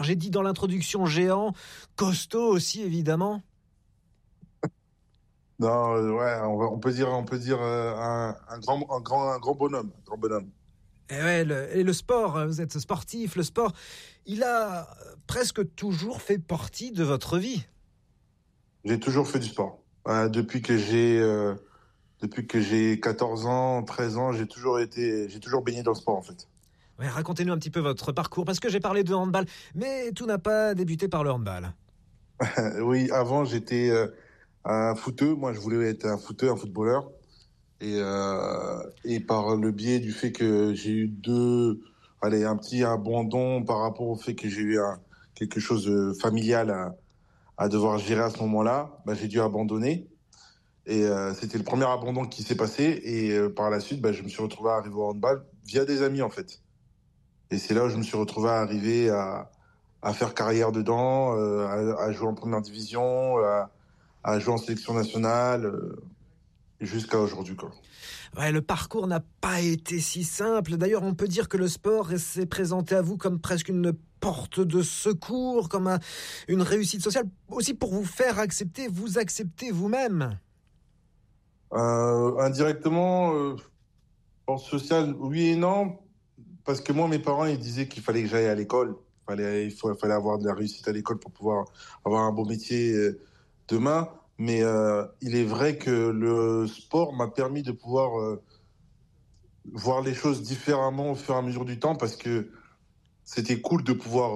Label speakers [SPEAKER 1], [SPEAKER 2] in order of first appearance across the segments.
[SPEAKER 1] J'ai dit dans l'introduction géant, costaud aussi évidemment.
[SPEAKER 2] Non, ouais, on peut dire un grand bonhomme, un grand bonhomme.
[SPEAKER 1] Et le sport, vous êtes sportif, le sport, il a presque toujours fait partie de votre vie.
[SPEAKER 2] J'ai toujours fait du sport. Depuis que j'ai 14 ans, 13 ans, j'ai toujours baigné dans le sport en fait.
[SPEAKER 1] Ouais, racontez-nous un petit peu votre parcours, parce que j'ai parlé de handball, mais tout n'a pas débuté par le handball.
[SPEAKER 2] Oui, avant j'étais un footeux. Moi, je voulais être un footeux, un footballeur. Et par le biais du fait que j'ai eu un petit abandon par rapport au fait que j'ai eu quelque chose de familial à devoir gérer à ce moment-là, bah, j'ai dû abandonner. Et c'était le premier abandon qui s'est passé. Et par la suite, bah, je me suis retrouvé à arriver au handball via des amis, en fait. Et c'est là où je me suis retrouvé à arriver à faire carrière dedans, à jouer en première division, à jouer en sélection nationale, jusqu'à aujourd'hui, quoi.
[SPEAKER 1] Ouais, le parcours n'a pas été si simple. D'ailleurs, on peut dire que le sport s'est présenté à vous comme presque une porte de secours, comme une réussite sociale, aussi pour vous faire accepter, vous accepter vous-même.
[SPEAKER 2] Indirectement, force sociale, oui et non, parce que moi, mes parents, ils disaient qu'il fallait que j'aille à l'école. Il fallait avoir de la réussite à l'école pour pouvoir avoir un beau métier demain. Mais il est vrai que le sport m'a permis de pouvoir voir les choses différemment au fur et à mesure du temps, parce que c'était cool de pouvoir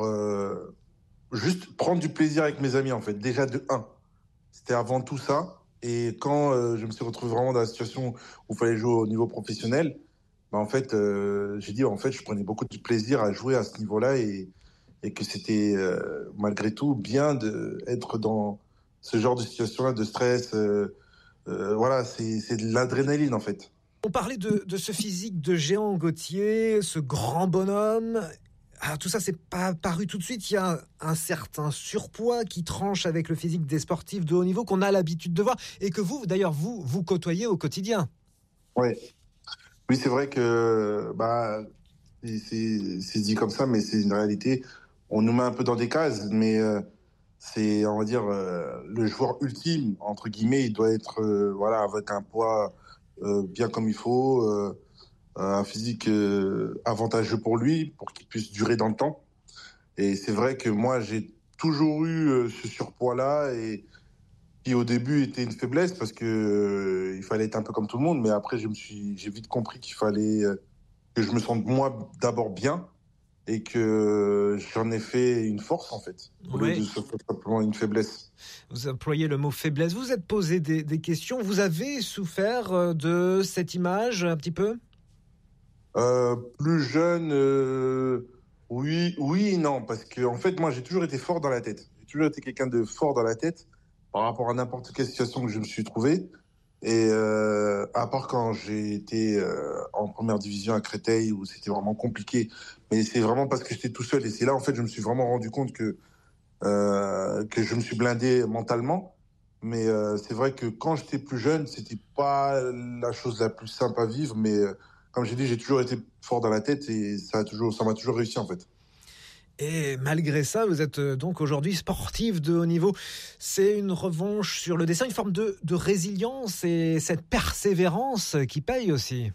[SPEAKER 2] juste prendre du plaisir avec mes amis, en fait. Déjà de un. C'était avant tout ça. Et quand je me suis retrouvé vraiment dans la situation où il fallait jouer au niveau professionnel, bah en fait, j'ai dit, en fait, je prenais beaucoup de plaisir à jouer à ce niveau-là, et que c'était malgré tout bien d'être dans ce genre de situation-là, de stress. Voilà, c'est de l'adrénaline, en fait.
[SPEAKER 1] On parlait de ce physique de géant Gauthier, ce grand bonhomme. Ah, tout ça, c'est pas paru tout de suite. Il y a un certain surpoids qui tranche avec le physique des sportifs de haut niveau qu'on a l'habitude de voir et que vous, d'ailleurs, vous côtoyez au quotidien.
[SPEAKER 2] Ouais. Oui, c'est vrai que bah, c'est dit comme ça, mais c'est une réalité. On nous met un peu dans des cases, mais c'est, on va dire, le joueur ultime, entre guillemets, il doit être voilà, avec un poids bien comme il faut, un physique avantageux pour lui, pour qu'il puisse durer dans le temps. Et c'est vrai que moi, j'ai toujours eu ce surpoids-là, et qui au début était une faiblesse, parce que il fallait être un peu comme tout le monde, mais après, j'ai vite compris qu'il fallait que je me sente moi d'abord bien, et que j'en ai fait une force, en fait, au lieu de
[SPEAKER 1] Oui,
[SPEAKER 2] se faire simplement une faiblesse.
[SPEAKER 1] vous employez le mot faiblesse. Vous vous êtes posé des questions. Vous avez souffert de cette image un petit peu.
[SPEAKER 2] Plus jeune, oui, oui et non, parce que en fait, moi, j'ai toujours été fort dans la tête. J'ai toujours été quelqu'un de fort dans la tête par rapport à n'importe quelle situation que je me suis trouvé. Et à part quand j'ai été en première division à Créteil, où c'était vraiment compliqué, mais c'est vraiment parce que j'étais tout seul. Et c'est là, en fait, je me suis vraiment rendu compte que je me suis blindé mentalement. Mais c'est vrai que quand j'étais plus jeune, c'était pas la chose la plus simple à vivre. Mais comme j'ai dit, j'ai toujours été fort dans la tête, et ça m'a toujours réussi, en fait.
[SPEAKER 1] Et malgré ça, vous êtes donc aujourd'hui sportif de haut niveau. C'est une revanche sur le dessin, une forme de résilience et cette persévérance qui paye aussi.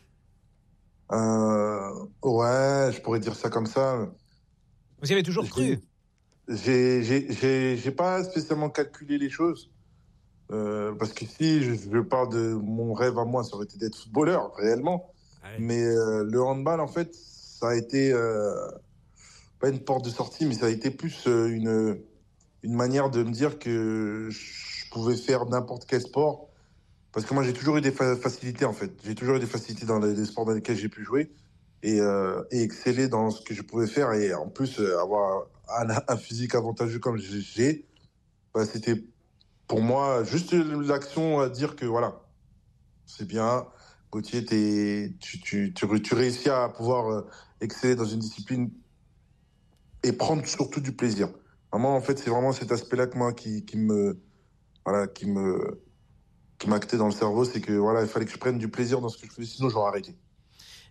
[SPEAKER 2] Ouais, je pourrais dire ça comme ça.
[SPEAKER 1] Vous y avez toujours
[SPEAKER 2] J'ai,
[SPEAKER 1] cru.
[SPEAKER 2] j'ai pas spécialement calculé les choses. Parce que si je parle de mon rêve à moi, ça aurait été d'être footballeur, réellement.
[SPEAKER 1] Ouais.
[SPEAKER 2] Mais le handball, en fait, ça a été pas une porte de sortie, mais ça a été plus une manière de me dire que je pouvais faire n'importe quel sport. Parce que moi, j'ai toujours eu des facilités, en fait. J'ai toujours eu des facilités dans les sports dans lesquels j'ai pu jouer, et exceller dans ce que je pouvais faire. Et en plus, avoir un physique avantageux comme j'ai, bah, c'était pour moi juste l'action à dire que voilà, c'est bien. Gauthier, tu réussis à pouvoir exceller dans une discipline et prendre surtout du plaisir. Vraiment, en fait, c'est vraiment cet aspect-là que moi voilà, qui m'actait dans le cerveau, c'est que voilà, il fallait que je prenne du plaisir dans ce que je faisais, sinon j'aurais arrêté.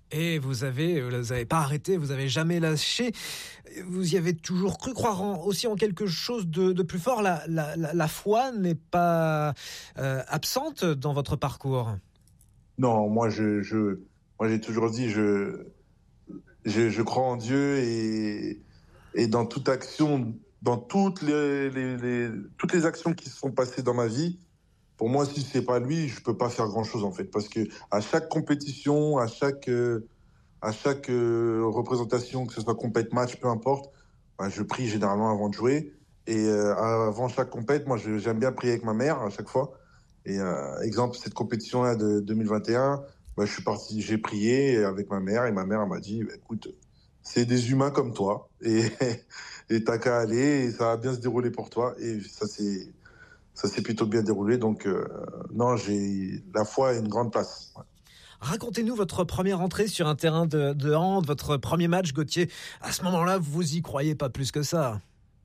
[SPEAKER 1] Et vous avez pas arrêté, vous avez jamais lâché. Vous y avez toujours cru, croire aussi en quelque chose de plus fort. La foi n'est pas absente dans votre parcours.
[SPEAKER 2] Non, moi j'ai toujours dit, je crois en Dieu et dans toute action, dans toutes les actions qui se sont passées dans ma vie, pour moi, si c'est pas lui, je peux pas faire grand-chose en fait, parce que à chaque compétition, à chaque représentation, que ce soit compète match, peu importe, bah, je prie généralement avant de jouer. Et avant chaque compète, moi, j'aime bien prier avec ma mère à chaque fois. Et exemple, cette compétition-là de 2021, bah, je suis parti, j'ai prié avec ma mère et ma mère elle m'a dit, bah, écoute, c'est des humains comme toi et et t'as qu'à aller et ça va bien se dérouler pour toi. Et ça s'est plutôt bien déroulé. Donc non, j'ai la foi a une grande place. Ouais.
[SPEAKER 1] Racontez-nous votre première entrée sur un terrain de hand, votre premier match, Gauthier. À ce moment-là, vous y croyez pas plus que ça.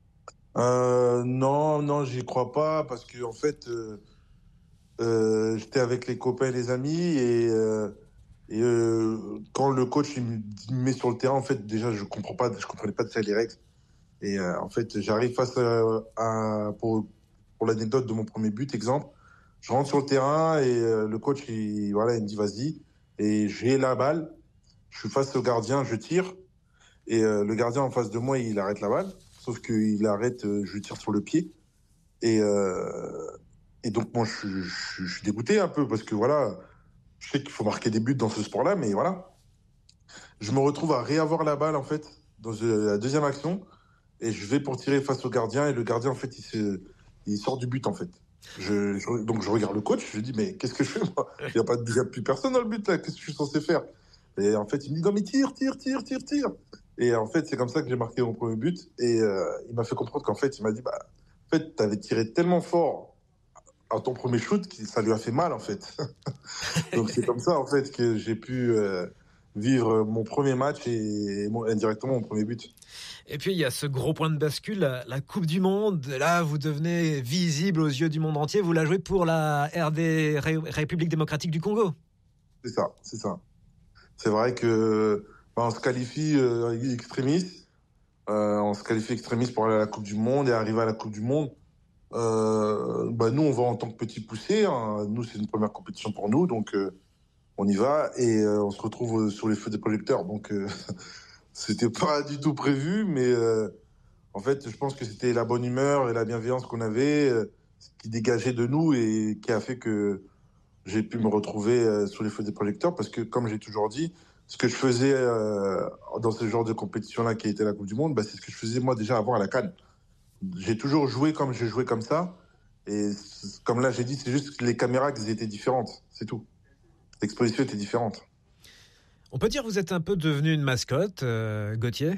[SPEAKER 2] Non, non, j'y crois pas parce que en fait, j'étais avec les copains et les amis et quand le coach il me met sur le terrain, en fait, déjà je comprenais pas déjà les règles. Et en fait, j'arrive face pour l'anecdote de mon premier but, exemple, je rentre sur le terrain et le coach voilà, il me dit vas-y et j'ai la balle, je suis face au gardien, je tire et le gardien en face de moi il arrête la balle, sauf qu'il arrête, je tire sur le pied et et donc moi je suis dégoûté un peu parce que voilà, je sais qu'il faut marquer des buts dans ce sport-là, mais voilà, je me retrouve à réavoir la balle en fait dans la deuxième action et je vais pour tirer face au gardien et le gardien en fait il sort du but en fait. Donc je regarde le coach, je lui dis mais qu'est-ce que je fais moi? Il y a plus personne dans le but là, qu'est-ce que je suis censé faire? Et en fait il me dit non mais tire, tire, tire, tire, tire. Et en fait c'est comme ça que j'ai marqué mon premier but et il m'a fait comprendre qu'en fait il m'a dit bah en fait t'avais tiré tellement fort à ton premier shoot que ça lui a fait mal en fait. Donc c'est comme ça en fait que j'ai pu vivre mon premier match et indirectement mon premier but.
[SPEAKER 1] Et puis, il y a ce gros point de bascule, la Coupe du Monde. Là, vous devenez visible aux yeux du monde entier. Vous la jouez pour la République démocratique du Congo.
[SPEAKER 2] C'est ça, c'est ça. C'est vrai que bah, on se qualifie extrémistes, on se qualifie extrémistes pour aller à la Coupe du Monde et arriver à la Coupe du Monde. Bah, nous, on va en tant que petits poussés. Hein. Nous, c'est une première compétition pour nous, donc on y va et on se retrouve sur les feux des projecteurs. Donc, c'était pas du tout prévu, mais en fait, je pense que c'était la bonne humeur et la bienveillance qu'on avait qui dégageait de nous et qui a fait que j'ai pu me retrouver sous les feux des projecteurs parce que, comme j'ai toujours dit, ce que je faisais dans ce genre de compétition-là qui était la Coupe du Monde, bah, c'est ce que je faisais moi déjà avant à la CAN. J'ai toujours joué comme j'ai joué comme ça. Et comme là, j'ai dit, c'est juste que les caméras qui étaient différentes, c'est tout. L'exposition était différente.
[SPEAKER 1] On peut dire que vous êtes un peu devenu une mascotte, Gauthier.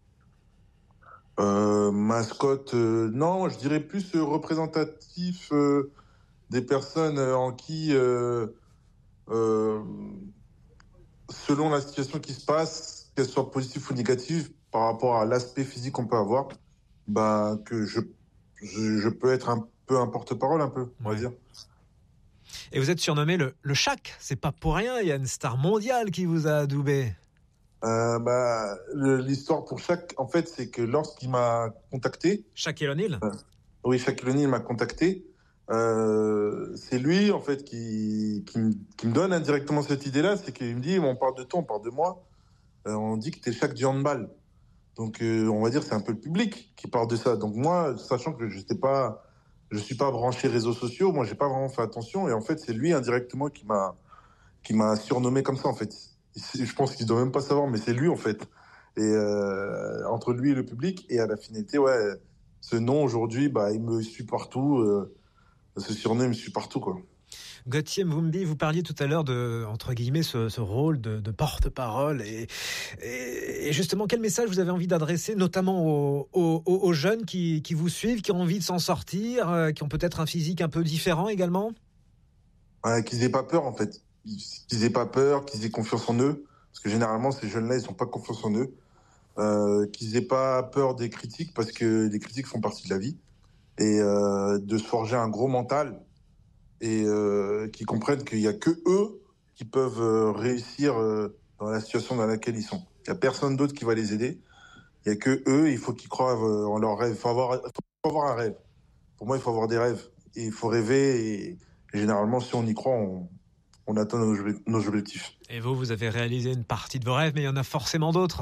[SPEAKER 2] Mascotte, non, je dirais plus représentatif des personnes en qui, euh, selon la situation qui se passe, qu'elle soit positive ou négative, par rapport à l'aspect physique qu'on peut avoir, ben, je peux être un peu un porte-parole, un peu, on va
[SPEAKER 1] Ouais.
[SPEAKER 2] dire.
[SPEAKER 1] Et vous êtes surnommé le Shaq. C'est pas pour rien. Il y a une star mondiale qui vous a adoubé.
[SPEAKER 2] Bah, l'histoire pour chaque, en fait, c'est que lorsqu'il m'a contacté,
[SPEAKER 1] Shaquille O'Neal.
[SPEAKER 2] oui, Shaquille O'Neal m'a contacté, c'est lui, en fait, qui me donne indirectement cette idée-là, c'est qu'il me dit, on parle de toi, on parle de moi, on dit que t'es Shaq du handball. Donc, on va dire, c'est un peu le public qui parle de ça. Donc, moi, sachant que je suis pas branché réseaux sociaux, moi, j'ai pas vraiment fait attention. Et en fait, c'est lui indirectement qui m'a surnommé comme ça, en fait. Je pense qu'il doit même pas savoir, mais c'est lui, en fait. Et entre lui et le public, et à la finalité, ouais, ce nom aujourd'hui, bah, il me suit partout. Ce surnom, il me suit partout, quoi.
[SPEAKER 1] Gauthier Mvumbi, vous parliez tout à l'heure de, entre guillemets, ce rôle de porte-parole. Et justement, quel message vous avez envie d'adresser, notamment aux jeunes qui vous suivent, qui ont envie de s'en sortir, qui ont peut-être un physique un peu différent également?
[SPEAKER 2] Ouais, qu'ils aient pas peur, en fait. Qu'ils aient pas peur, qu'ils aient confiance en eux. Parce que généralement, ces jeunes-là, ils ont pas confiance en eux. Qu'ils aient pas peur des critiques, parce que les critiques font partie de la vie. Et de se forger un gros mental et qui comprennent qu'il y a que eux qui peuvent réussir dans la situation dans laquelle ils sont. Il n'y a personne d'autre qui va les aider. Il n'y a que eux, il faut qu'ils croient en leurs rêves. Il faut avoir un rêve. Pour moi, il faut avoir des rêves. Et il faut rêver. Et généralement, si on y croit, on atteint nos objectifs.
[SPEAKER 1] Et vous avez réalisé une partie de vos rêves, mais il y en a forcément d'autres.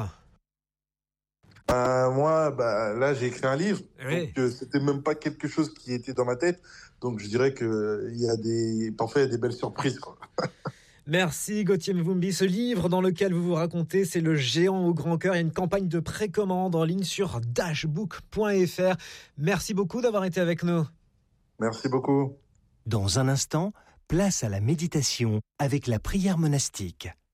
[SPEAKER 2] Moi, là, j'ai écrit un livre.
[SPEAKER 1] Oui.
[SPEAKER 2] Donc, c'était même pas quelque chose qui était dans ma tête. Donc, je dirais que parfois, il y a des belles surprises, quoi.
[SPEAKER 1] Merci Gauthier Mvumbi. Ce livre dans lequel vous vous racontez, c'est Le Géant au grand cœur. Il y a une campagne de précommande en ligne sur dashbook.fr. Merci beaucoup d'avoir été avec nous.
[SPEAKER 2] Merci beaucoup.
[SPEAKER 3] Dans un instant, place à la méditation avec la prière monastique.